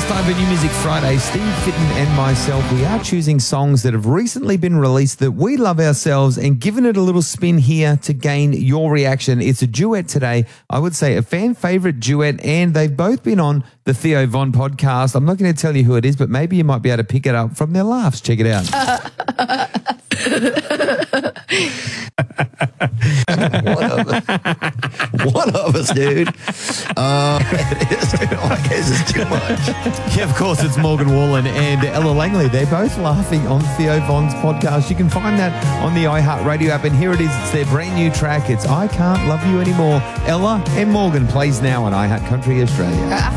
time for New Music Friday. Steve Fitton and myself, we are choosing songs that have recently been released that we love ourselves and giving it a little spin here to gain your reaction. It's a duet today. I would say a fan favourite duet, and they've both been on the Theo Von podcast. I'm not going to tell you who it is, but maybe you might be able to pick it up from their laughs. Check it out. One of us, dude. I guess it's too much. Yeah, of course, it's Morgan Wallen and Ella Langley. They're both laughing on Theo Von's podcast. You can find that on the iHeartRadio app, and here it is. It's their brand new track. It's I Can't Love You Anymore. Ella and Morgan plays now on iHeart Country Australia.